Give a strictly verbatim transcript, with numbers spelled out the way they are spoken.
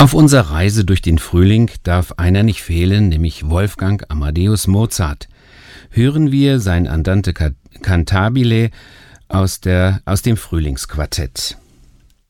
Auf unserer Reise durch den Frühling darf einer nicht fehlen, nämlich Wolfgang Amadeus Mozart. Hören wir sein Andante Cantabile aus, der, aus dem Frühlingsquartett.